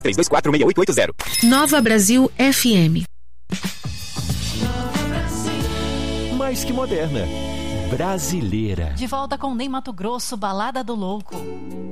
32246880. Nova Brasil FM. Mais que moderna. Brasileira. De volta com Ney Matogrosso, Balada do Louco.